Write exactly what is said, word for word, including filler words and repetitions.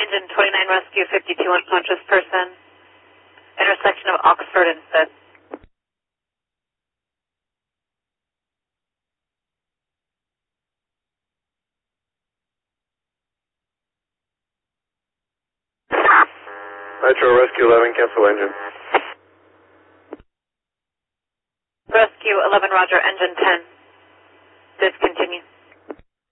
engine twenty-nine rescue, fifty-two unconscious person. Intersection of Oxford and Fifth. Metro Rescue eleven, cancel engine. Rescue eleven, roger, engine ten.